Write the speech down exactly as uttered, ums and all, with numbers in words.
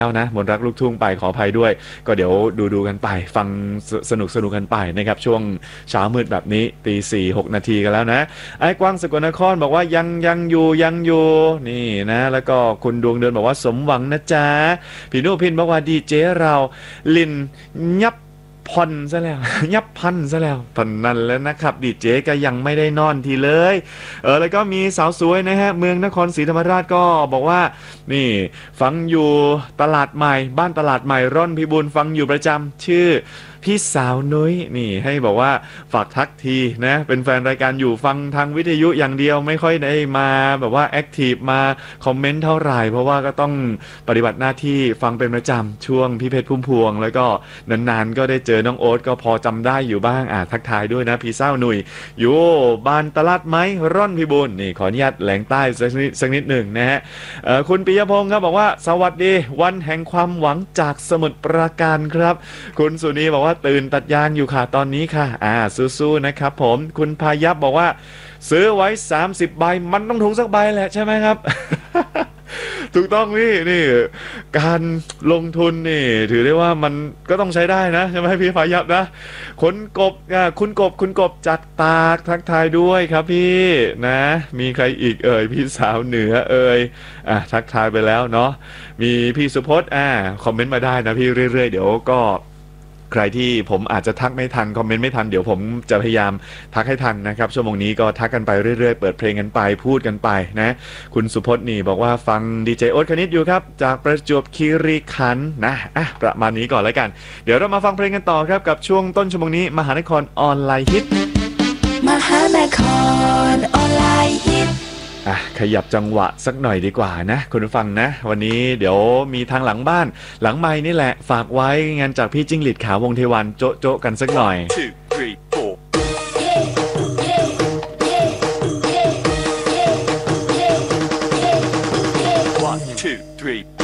แล้วนะมนรักลูกทุ่งไปขออภัยด้วยก็เดี๋ยวดูดูกันไปฟังสนุกสนุกกันไปนะครับช่วงเช้ามืดแบบนี้ตีสี่หกนาทีกันแล้วนะไอ้กว้างสกลนครบอกว่ายังยังอยู่ยังอยู่นี่นะแล้วก็คุณดวงเดือนบอกว่าสมหวังนะจ๊ะพี่นุพินบอกว่าดีเจเราลินยับพอนซะแล้ว ยับพันซะแล้วพันนั่นแล้วนะครับดีเจก็ยังไม่ได้นอนทีเลยเออแล้วก็มีสาวสวยนะฮะเมืองนครศรีธรรมราชก็บอกว่านี่ฟังอยู่ตลาดใหม่บ้านตลาดใหม่ร่อนพิบูลฟังอยู่ประจำชื่อพี่สาวนุ้ยนี่ให้บอกว่าฝากทักทีนะเป็นแฟนรายการอยู่ฟังทางวิทยุอย่างเดียวไม่ค่อยได้มาแบบว่าแอคทีฟมาคอมเมนต์เท่าไหร่เพราะว่าก็ต้องปฏิบัติหน้าที่ฟังเป็นประจำช่วงพี่เพชรพุ่มพวงแล้วก็นานๆก็ได้เจอน้องโอ๊ตก็พอจำได้อยู่บ้างอ่ะทักทายด้วยนะพี่สาวนุ้ยอยู่บ้านตลาดไหมร่อนพิบูลนี่ขออนุญาตแหลงใต้สักนิดสักนิดหนึ่งนะฮะเอ่อคุณปิยพงศ์ครับบอกว่าสวัสดีวันแห่งความหวังจากสมุทรปราการครับคุณสุนีบอกว่าตื่นตัดยางอยู่ค่ะตอนนี้ค่ะอ่าสู้ๆนะครับผมคุณพายับบอกว่าซื้อไว้สามสิบใบมันต้องถูกสักใบแหละใช่ไหมครับ ถูกต้องพี่นี่การลงทุนนี่ถือได้ว่ามันก็ต้องใช้ได้นะใช่ไหมพี่พายับนะคนกบอ่าคุณกบคุณกบจากตากทักทายด้วยครับพี่นะมีใครอีกเอ่ยพี่สาวเหนือเอ่ยอ่ะทักทายไปแล้วเนาะมีพี่สุพจน์อ่าคอมเมนต์มาได้นะพี่เรื่อยๆเดี๋ยวก็ใครที่ผมอาจจะทักไม่ทันคอมเมนต์ไม่ทันเดี๋ยวผมจะพยายามทักให้ทันนะครับชั่วโมงนี้ก็ทักกันไปเรื่อยๆเปิดเพลงกันไปพูดกันไปนะคุณสุพจน์นี่บอกว่าฟังดีเจโอ๊ตคณิตอยู่ครับจากประจวบคีรีขันธ์นะอ่ะประมาณนี้ก่อนแล้วกันเดี๋ยวเรามาฟังเพลงกันต่อครับกับช่วงต้นชั่วโมงนี้มหานครออนไลน์ฮิตมหานครออนไลน์ฮิตอ่ะขยับจังหวะสักหน่อยดีกว่านะคุณผู้ฟังนะวันนี้เดี๋ยวมีทางหลังบ้านหลังไม้นี่แหละฝากไว้งานจากพี่จิ้งหรีดขาววงเทวันโจ๊ะโจ๊ะกันสักหน่อย two three four one two three